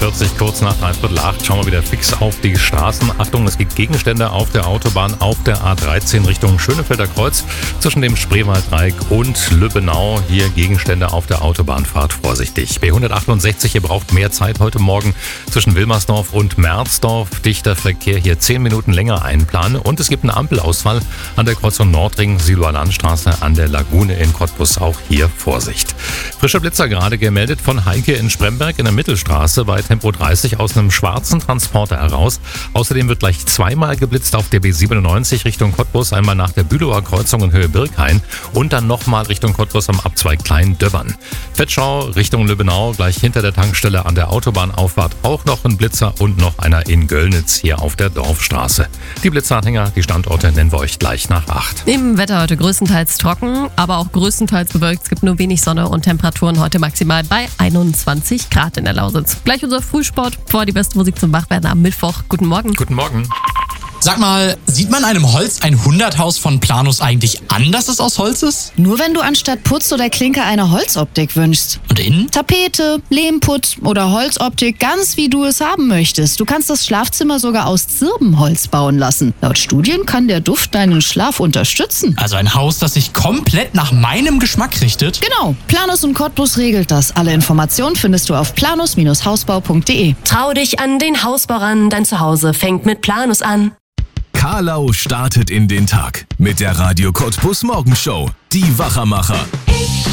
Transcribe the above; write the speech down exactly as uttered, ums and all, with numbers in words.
vierzig, kurz nach dreiviertel acht. Schauen wir wieder fix auf die Straßen. Achtung, es gibt Gegenstände auf der Autobahn auf der A dreizehn Richtung Schönefelder Kreuz zwischen dem Spreewalddreieck und Lübbenau. Hier Gegenstände auf der Autobahnfahrt, vorsichtig. B hundertachtundsechzig, ihr braucht mehr Zeit heute Morgen zwischen Wilmersdorf und Merzdorf. Dichter Verkehr, hier zehn Minuten länger einplanen. Und es gibt einen Ampelausfall an der Kreuzung Nordring, Siloer Landstraße an der Lagune in Cottbus. Auch hier Vorsicht. Frischer Blitzer gerade gemeldet von Heike in Spremberg in der Mittelstraße bei Tempo dreißig aus einem schwarzen Transporter heraus. Außerdem wird gleich zweimal geblitzt auf der B siebenundneunzig Richtung Cottbus, einmal nach der Bülower Kreuzung in Höhe Birkhain und dann nochmal Richtung Cottbus am Abzweig Klein-Döbbern. Fettschau Richtung Lübbenau, gleich hinter der Tankstelle an der Autobahnauffahrt auch noch ein Blitzer und noch einer in Göllnitz hier auf der Dorfstraße. Die Blitzanhänger, die Standorte nennen wir euch gleich nach acht. Im Wetter heute größtenteils trocken, aber auch größtenteils bewölkt. Es gibt nur wenig Sonne und Temperaturen heute maximal bei einundzwanzig Grad in der Lausitz. Gleich unser Frühsport, vor die beste Musik zum Wachwerden am Mittwoch. Guten Morgen. Guten Morgen. Sag mal, sieht man einem Holz hundert-Haus von Planus eigentlich an, dass es aus Holz ist? Nur wenn du anstatt Putz oder Klinke eine Holzoptik wünschst. Und innen? Tapete, Lehmputz oder Holzoptik, ganz wie du es haben möchtest. Du kannst das Schlafzimmer sogar aus Zirbenholz bauen lassen. Laut Studien kann der Duft deinen Schlaf unterstützen. Also ein Haus, das sich komplett nach meinem Geschmack richtet? Genau, Planus und Cottbus regelt das. Alle Informationen findest du auf planus Hausbau punkt de. Trau dich an den Hausbau ran, dein Zuhause fängt mit Planus an. Karlau startet in den Tag mit der Radio Cottbus Morgenshow. Die Wachermacher.